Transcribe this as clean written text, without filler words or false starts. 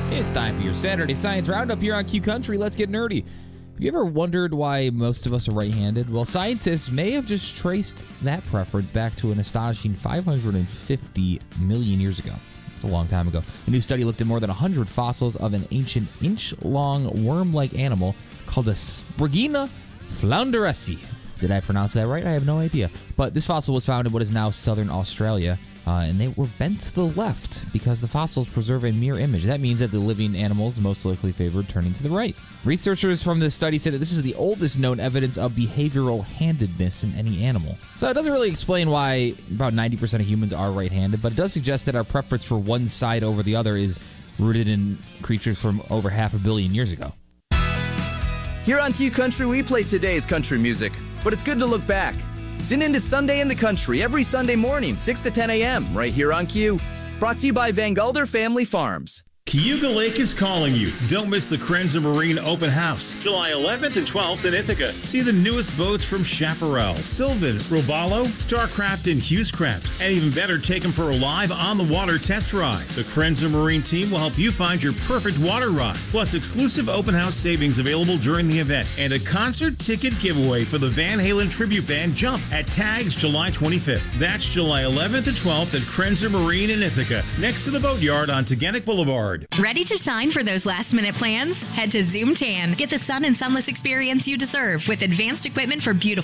It's time for your Saturday Science Roundup here on Q Country. Let's get nerdy. Have you ever wondered why most of us are right-handed? Well, scientists may have just traced that preference back to an astonishing 550 million years ago. That's a long time ago. A new study looked at more than 100 fossils of an ancient inch-long worm-like animal called a Sphrygia floundersi. Did I pronounce that right? I have no idea. But this fossil was found in what is now southern Australia, and they were bent to the left because the fossils preserve a mirror image. That means that the living animals most likely favored turning to the right. Researchers from this study say that this is the oldest known evidence of behavioral handedness in any animal. So it doesn't really explain why about 90% of humans are right-handed, but it does suggest that our preference for one side over the other is rooted in creatures from over 500 million years ago. Here on Q Country, we play today's country music, but it's good to look back. Tune in to Sunday in the Country every Sunday morning, 6 to 10 a.m. right here on Q. Brought to you by Van Gulder Family Farms. Cayuga Lake is calling you. Don't miss the Krenzer Marine Open House, July 11th and 12th in Ithaca. See the newest boats from Chaparral, Sylvan, Robalo, Starcraft, and Hughescraft. And even better, take them for a live on-the-water test ride. The Krenzer Marine team will help you find your perfect water ride, plus exclusive open house savings available during the event, and a concert ticket giveaway for the Van Halen tribute band Jump at Tags July 25th. That's July 11th and 12th at Krenzer Marine in Ithaca, next to the Boatyard on Teganic Boulevard. Ready to shine for those last-minute plans? Head to Zoom Tan. Get the sun and sunless experience you deserve with advanced equipment for beautiful